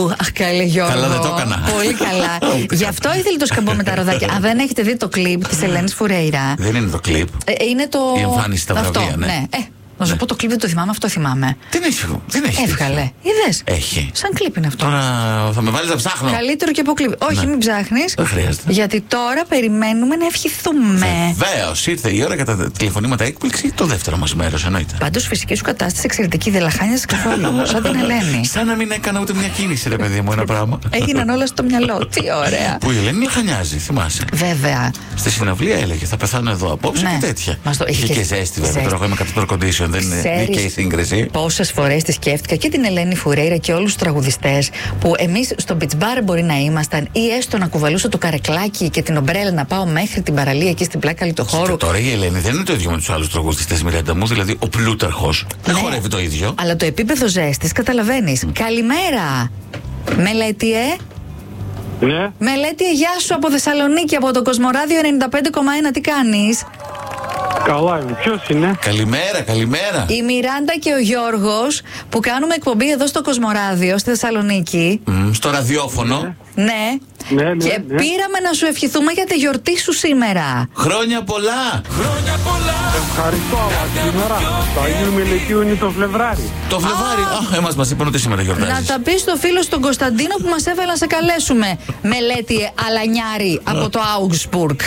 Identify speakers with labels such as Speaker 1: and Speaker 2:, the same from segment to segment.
Speaker 1: Αχ, καλή Γιώργο.
Speaker 2: Καλά, δεν το έκανα.
Speaker 1: Πολύ καλά. Γι' αυτό ήθελε το σκαμπό με τα ροδάκια. Αν δεν έχετε δει το κλιπ της Ελένης Φουρέιρα.
Speaker 2: Δεν είναι το κλιπ.
Speaker 1: Είναι το.
Speaker 2: Η εμφάνιση στα βραβεία, ναι.
Speaker 1: Να σου πω το κλιπ δεν το θυμάμαι, αυτό θυμάμαι.
Speaker 2: Δεν έχει.
Speaker 1: Έβγαλε. Είδες.
Speaker 2: Έχει.
Speaker 1: Σαν κλιπ είναι αυτό.
Speaker 2: Τώρα θα με βάλεις να ψάχνω.
Speaker 1: Καλύτερο και από κλιπ. Όχι, μην ψάχνεις.
Speaker 2: Δεν χρειάζεται.
Speaker 1: Γιατί τώρα περιμένουμε να ευχηθούμε.
Speaker 2: Βεβαίως, ήρθε η ώρα για τα τηλεφωνήματα έκπληξη, το δεύτερο μας μέρος, εννοείται.
Speaker 1: Πάντως φυσική σου κατάσταση εξαιρετική, δεν λαχάνιας καθόλου. Σαν την Ελένη.
Speaker 2: Σαν να μην έκανα ούτε μια κίνηση, ρε παιδί μου, ένα πράγμα.
Speaker 1: Έγιναν όλα στο μυαλό. Τι ωραία.
Speaker 2: Που η Ελένη λαχανιάζει, θυμάσαι.
Speaker 1: Βέβαια.
Speaker 2: Στη συναυλία έλεγε θα πεθάνω εδώ απόψε και τέτοια. Είχε και ζέστη, βέβαια. Τώρα εγώ είμαι κατά το air condition, δεν είναι δίκαιη σύγκριση. Πόσες
Speaker 1: φορές τη σκέφτηκα και την Ελένη Φουρέιρα και όλους τους τραγουδιστές που εμείς στο beach bar μπορεί να ήμασταν ή έστω να κουβαλούσα το καρεκλάκι και την ομπρέλα να πάω μέχρι την παραλία εκεί στην πλάκα λιτοχώρου.
Speaker 2: Τώρα η Ελένη δεν είναι το ίδιο με τους άλλους τραγουδιστές, Μιράντα μου, δηλαδή ο Πλούταρχος. Δεν χορεύει το ίδιο.
Speaker 1: Αλλά το επίπεδο ζέστης καταλαβαίνεις. Καλημέρα. Μελέτιε.
Speaker 3: Ναι.
Speaker 1: Μελέτιε, γεια σου από Θεσσαλονίκη, από το Κοσμοράδιο 95,1. Τι κάνεις?
Speaker 3: Καλά είμαι. Ποιος είναι?
Speaker 2: Καλημέρα, καλημέρα.
Speaker 1: Η Μιράντα και ο Γιώργος που κάνουμε εκπομπή εδώ στο Κοσμοράδιο στη Θεσσαλονίκη.
Speaker 2: Στο ραδιόφωνο.
Speaker 1: Ναι. Και πήραμε να σου ευχηθούμε για τη γιορτή σου σήμερα.
Speaker 2: Χρόνια πολλά. Χρόνια πολλά.
Speaker 3: Ευχαριστώ, αλλά σήμερα το Αγίου Μελετίου είναι το Φλεβάρι.
Speaker 2: Το Φλεβάρι. Εμάς μας είπαν ότι σήμερα γιορτάζεις.
Speaker 1: Να τα πεις στο φίλο στον Κωνσταντίνο που μας έβαλε να σε καλέσουμε. Μελέτιε Αλανιάρη από το Augsburg.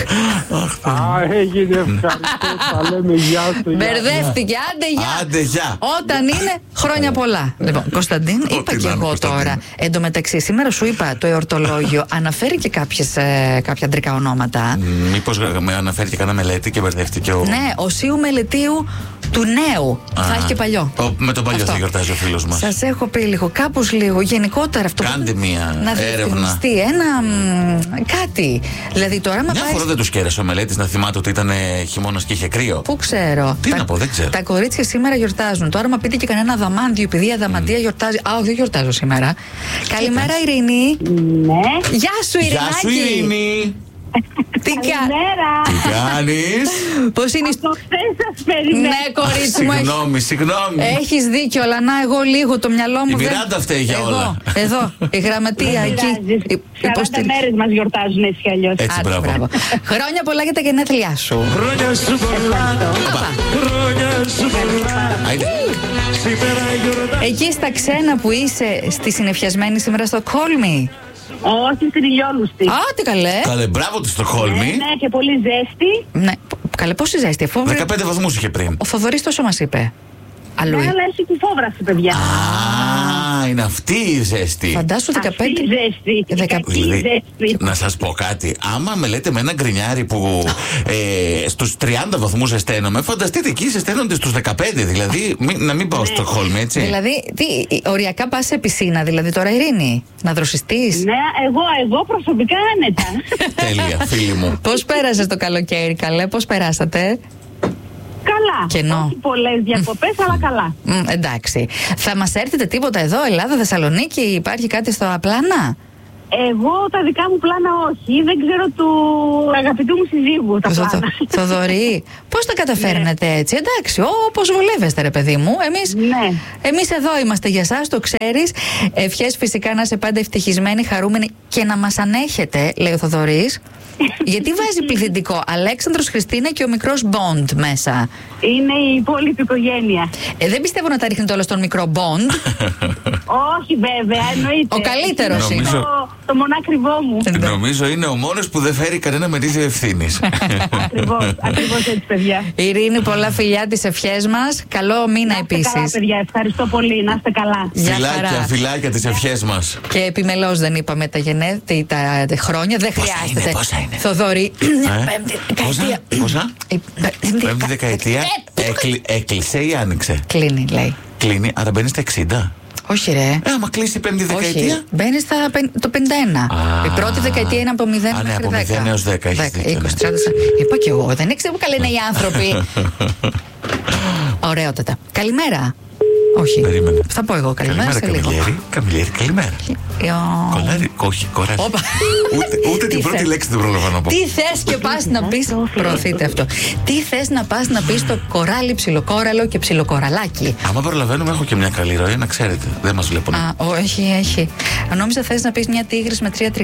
Speaker 3: Έγινε, ευχαριστώ. Τα λέμε γεια σου.
Speaker 1: Μπερδεύτηκε, άντε γεια. Όταν είναι χρόνια πολλά. Λοιπόν, Κωνσταντίν, είπα και εγώ τώρα. Εν τω μεταξύ, σήμερα σου είπα το εορτολόγιο αναφέρει και κάποια αντρικά ονόματα.
Speaker 2: Μήπως με αναφέρει και κανένα Μελέτη και μπερδεύτηκε ο.
Speaker 1: Ναι, ο Σίου Μελετίου του νέου. Θα έχει και παλιό.
Speaker 2: Με τον παλιό θα γιορτάζει ο φίλος μας.
Speaker 1: Σας έχω πει λίγο, κάπως λίγο, γενικότερα αυτό.
Speaker 2: Κάντε μία έρευνα.
Speaker 1: Να κάτι. Δηλαδή τώρα
Speaker 2: μια φορά δεν τους κέρασε ο Μελέτης να θυμάται ότι ήταν χειμώνας και είχε κρύο.
Speaker 1: Πού ξέρω.
Speaker 2: Τι να πω, δεν ξέρω.
Speaker 1: Τα κορίτσια σήμερα γιορτάζουν. Τώρα, μα πείτε και κανένα Αδαμάντιο, επειδή η Αδαμαντία γιορτάζει. Όχι, δεν γιορτάζω σήμερα. Καλημέρα, Ειρήνη.
Speaker 4: Ναι.
Speaker 1: Γεια σου, Ειρηνάκη.
Speaker 2: Γεια σου, Ειρήνη.
Speaker 4: Καλημέρα.
Speaker 2: Τι κάνεις?
Speaker 1: Πώς είναι?
Speaker 4: Από χθες σας περιμένω.
Speaker 1: Ναι, κορίτσι μου.
Speaker 2: Συγγνώμη.
Speaker 1: Έχεις δίκιο, αλλά να εγώ λίγο το μυαλό μου.
Speaker 2: Η Μιράντα φταίει για όλα.
Speaker 1: Εδώ, η γραμματεία εκεί.
Speaker 4: 40 μέρες μας γιορτάζουν έτσι κι αλλιώς.
Speaker 2: Έτσι, μπράβο.
Speaker 1: Χρόνια πολλά για τα γενέθλιά σου.
Speaker 5: Χρόνια σου πολλά. Χρόνια σου πολλά.
Speaker 1: Εκεί στα ξένα που είσαι, στη συνεφιασμένη σήμερα στο Κόλμη.
Speaker 4: Όχι, στην Ηλιόλουστη.
Speaker 1: Α, τι καλέ.
Speaker 2: Καλέ, μπράβο τη Στοκχόλμη.
Speaker 4: Ναι, και πολύ ζέστη.
Speaker 1: Ναι, καλέ, πόση ζέστη.
Speaker 2: 15 βαθμούς είχε πριν.
Speaker 1: Ο Θοδωρής τόσο μας είπε. Αλλού.
Speaker 4: Ναι, αλλά έχει κουφόβραση, παιδιά.
Speaker 2: Είναι αυτή η ζέστη.
Speaker 1: Φαντάσου 15.
Speaker 4: Αυτή η ζέστη.
Speaker 2: Να σας πω κάτι. Άμα με λέτε με ένα γκρινιάρι που στους 30 βαθμούς ζεσταίνομαι, φανταστείτε εκεί ζεσταίνονται στους 15. Δηλαδή, να μην πάω στο Στοκχόλμη, έτσι.
Speaker 1: Δηλαδή, οριακά πας σε πισίνα, δηλαδή τώρα, Ειρήνη, να δροσιστείς.
Speaker 4: Ναι, εγώ προσωπικά άνετα.
Speaker 2: Τέλεια, φίλοι μου.
Speaker 1: Πώς πέρασες το καλοκαίρι, καλέ, πώς περάσατε?
Speaker 4: Καλά.
Speaker 1: Κενό.
Speaker 4: Όχι πολλές διακοπές, αλλά καλά.
Speaker 1: Εντάξει. Θα μας έρθετε τίποτα εδώ, Ελλάδα, Θεσσαλονίκη, υπάρχει κάτι στο πλάνα?
Speaker 4: Εγώ τα δικά μου πλάνα όχι. Δεν ξέρω του αγαπητού μου συζύγου τα πλάνα.
Speaker 1: Θοδωρή, πώς τα καταφέρνετε έτσι? Εντάξει, όπως βολεύεστε, ρε παιδί μου. Εμείς εδώ είμαστε για σας, το ξέρεις. Ευχές φυσικά να είσαι πάντα ευτυχισμένοι, χαρούμενοι και να μας ανέχετε, λέει ο Θοδωρής. Γιατί βάζει πληθυντικό Αλέξανδρος, Χριστίνα και ο μικρός Μποντ μέσα?
Speaker 4: Είναι η υπόλοιπη οικογένεια.
Speaker 1: Δεν πιστεύω να τα ρίχνετε όλα στον μικρό Μποντ.
Speaker 4: Όχι, βέβαια, εννοείται.
Speaker 1: Ο καλύτερος είναι.
Speaker 4: Το μονάκριβό μου.
Speaker 2: Νομίζω είναι ο μόνος που δεν φέρει κανένα μερίδιο ευθύνης.
Speaker 4: Ακριβώς έτσι, παιδιά.
Speaker 1: Ειρήνη, πολλά φιλιά, τις ευχές μας. Καλό μήνα επίσης.
Speaker 4: Καλά, παιδιά, ευχαριστώ πολύ. Να είστε καλά.
Speaker 2: Φιλάκια τις ευχές μας.
Speaker 1: Και επιμελώς δεν είπαμε τα χρόνια. Δεν χρειάζεται.
Speaker 2: Πόσα είναι?
Speaker 1: Θοδωρή.
Speaker 2: Πόσα? Πέμπτη δεκαετία. Έκλεισε ή άνοιξε?
Speaker 1: Κλείνει, λέει.
Speaker 2: Κλείνει, άρα μπαίνει στα 60.
Speaker 1: Όχι, ρε.
Speaker 2: Άμα κλείσει η πέμπτη δεκαετία.
Speaker 1: Όχι, μπαίνει το 51. Η πρώτη δεκαετία είναι από 0
Speaker 2: μέχρι 10.
Speaker 1: Από
Speaker 2: 0 έως 10.
Speaker 1: 10, 20, 30. Είπα κι εγώ, δεν ήξερα που καλέ είναι οι άνθρωποι. Ωραιότατα. Καλημέρα. Όχι.
Speaker 2: Περίμενε.
Speaker 1: Θα πω εγώ καλημέρα σε λίγο.
Speaker 2: Καμιλιέρη, καλημέρα. Κολάρι, όχι, κοράλι. Ούτε την πρώτη λέξη δεν προλαβαίνω να πω.
Speaker 1: Τι θες και πας να πεις. Προωθείτε αυτό. Τι θες να πας να πεις στο κοράλι, ψιλοκόραλο και ψιλοκοραλάκι.
Speaker 2: Άμα προλαβαίνουμε, έχω και μια καλή ροή, να ξέρετε. Δεν μας βλέπουν.
Speaker 1: Έχει. Νόμιζα θες να πεις μια τίγρης με 3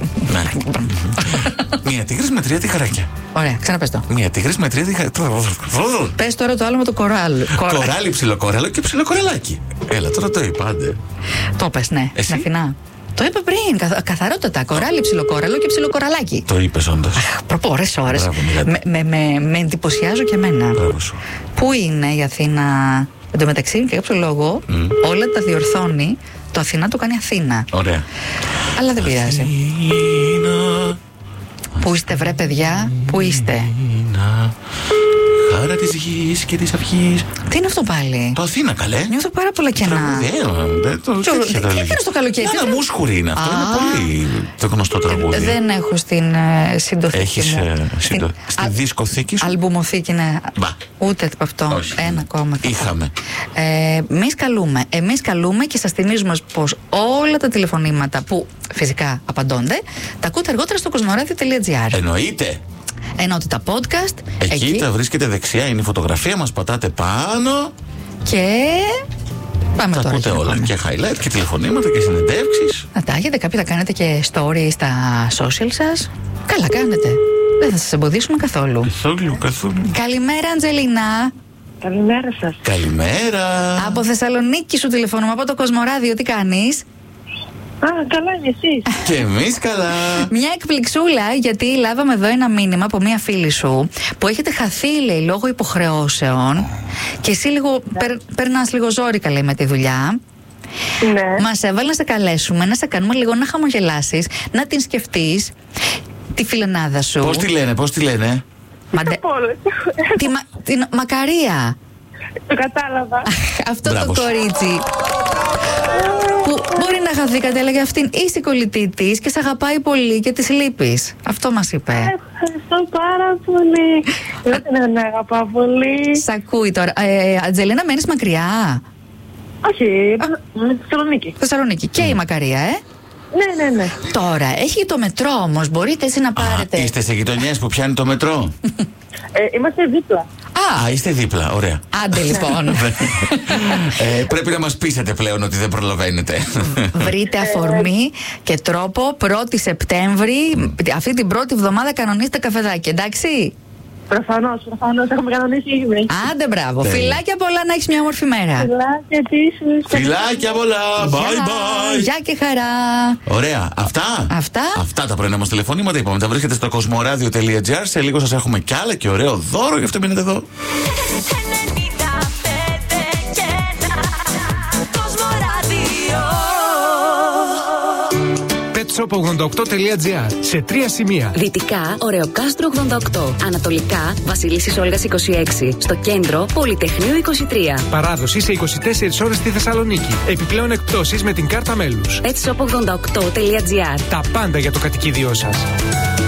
Speaker 2: Μια τίγρης με 3 τυγράκια.
Speaker 1: Ωραία, ξαναπες το.
Speaker 2: Μια τίγρης με 3 τυγράκια.
Speaker 1: Πες τώρα το άλλο με το κοράλι.
Speaker 2: Κοράλι, ψιλοκόραλο και ψιλοκοραλάκι. Έλα, τώρα το είπα, άντε.
Speaker 1: Το πες, ναι.
Speaker 2: Εσύ?
Speaker 1: Αθηνά. Το είπα πριν, καθαρότατα. Κοράλι, ψιλοκόραλο και ψιλοκοραλάκι.
Speaker 2: Το είπες όντως.
Speaker 1: Ώρες. Με εντυπωσιάζω και εμένα.
Speaker 2: Μπράβο σου.
Speaker 1: Πού είναι η Αθήνα? Εν τω μεταξύ, για κάποιο λόγο, όλα τα διορθώνει. Το Αθηνά το κάνει Αθήνα.
Speaker 2: Ωραία.
Speaker 1: Αλλά δεν πειράζει.
Speaker 2: Αθήνα.
Speaker 1: Πού είστε, βρε παιδιά, πού είστε?
Speaker 2: Αθήνα. Χάρα της γης και της αυγής.
Speaker 1: Τι είναι αυτό πάλι?
Speaker 2: Το Αθήνα, καλέ.
Speaker 1: Νιώθω πάρα πολλά κενά. Τι έκανε το καλοκαίρι?
Speaker 2: Ένα μουσχουρί είναι αυτό. Είναι πολύ το γνωστό τραγούδι.
Speaker 1: Δεν έχω στην συντοθήκη
Speaker 2: Έχεις
Speaker 1: μου.
Speaker 2: στη δίσκοθήκη σου?
Speaker 1: Αλμπουμοθήκη, ναι.
Speaker 2: Μπα.
Speaker 1: Ούτε αυτό.
Speaker 2: Όχι.
Speaker 1: Ένα ακόμα.
Speaker 2: Είχαμε.
Speaker 1: Εμείς καλούμε και σας θυμίζουμε πως όλα τα τηλεφωνήματα που φυσικά απαντώνται τα ακούτε αργότερα στο cosmoradio.gr.
Speaker 2: Εννοείται.
Speaker 1: Ενώ ότι τα podcast
Speaker 2: Εκεί τα βρίσκεται δεξιά, είναι η φωτογραφία μας, πατάτε πάνω.
Speaker 1: Και πάμε
Speaker 2: Τα
Speaker 1: τώρα.
Speaker 2: ακούτε όλα. Και highlight και τηλεφωνήματα και συνεντεύξεις.
Speaker 1: Να τα έχετε, κάποιοι θα κάνετε και story στα social σας. Καλά κάνετε. Δεν θα σας εμποδίσουμε καθόλου.
Speaker 2: Καθόλου.
Speaker 1: Καλημέρα, Αντζελίνα.
Speaker 4: Καλημέρα σας.
Speaker 2: Καλημέρα.
Speaker 1: Από Θεσσαλονίκη σου τηλεφωνούμε, από το Κοσμοράδιο. Τι κάνεις?
Speaker 4: Καλά είναι εσείς.
Speaker 2: Και εμείς καλά.
Speaker 1: Μια εκπληξούλα, γιατί λάβαμε εδώ ένα μήνυμα από μια φίλη σου που έχετε χαθεί, λέει, λόγω υποχρεώσεων και εσύ λίγο περνάς λίγο ζόρικα, λέει, με τη δουλειά.
Speaker 4: Ναι.
Speaker 1: Μας έβαλε να σε καλέσουμε, να σε κάνουμε λίγο να χαμογελάσεις, να την σκεφτείς, τη φιλενάδα σου.
Speaker 2: Πώς τη λένε?
Speaker 1: Την Μακαρία.
Speaker 4: Το κατάλαβα.
Speaker 1: Αυτό
Speaker 2: Μπράβο
Speaker 1: το
Speaker 2: σου.
Speaker 1: κορίτσι που μπορεί να χαθήκατε, έλεγε αυτήν είσαι η κολλητή της και σε αγαπάει πολύ και της λείπεις. Αυτό μας είπε.
Speaker 4: Ευχαριστώ πάρα πολύ. Δεν την αγαπάω πολύ.
Speaker 1: Σ' ακούει τώρα. Αντζελίνα, μένεις μακριά?
Speaker 4: Όχι, Θεσσαλονίκη.
Speaker 1: Θεσσαλονίκη. Και η Μακαρία,
Speaker 4: Ναι.
Speaker 1: Τώρα, έχει το μετρό όμως, μπορείτε έτσι να πάρετε.
Speaker 2: Είστε σε γειτονιές που πιάνει το μετρό?
Speaker 4: Είμαστε δίπλα.
Speaker 2: Α, είστε δίπλα, ωραία.
Speaker 1: Άντε λοιπόν.
Speaker 2: Πρέπει να μας πείσετε πλέον ότι δεν προλαβαίνετε.
Speaker 1: Βρείτε αφορμή και τρόπο 1η Σεπτέμβρη, αυτή την πρώτη εβδομάδα κανονίστε καφεδάκι, εντάξει?
Speaker 4: Προφανώς, έχουμε κανονίσει ήδη.
Speaker 1: Άντε μπράβο.
Speaker 2: Τέλεια.
Speaker 1: Φιλάκια πολλά, να έχεις μια όμορφη μέρα.
Speaker 4: Φιλάκια επίσης.
Speaker 2: Φιλάκια πολλά. Bye bye.
Speaker 1: Γεια και χαρά.
Speaker 2: Ωραία. Αυτά τα πρωινά μας τηλεφωνήματα. Είπαμε, τα βρίσκεται στο cosmoradio.gr. Σε λίγο σας έχουμε κι άλλα και ωραίο δώρο. Γι' αυτό μείνετε εδώ.
Speaker 6: petshop88.gr σε 3 σημεία.
Speaker 5: Δυτικά, Ωρεοκάστρο 88. Ανατολικά, Βασιλίσσης Όλγας 26. Στο κέντρο, Πολυτεχνείου 23.
Speaker 6: Παράδοση σε 24 ώρες στη Θεσσαλονίκη. Επιπλέον εκπτώσεις με την κάρτα μέλους.
Speaker 5: petshop88.gr.
Speaker 6: Τα πάντα για το κατοικίδιό σας.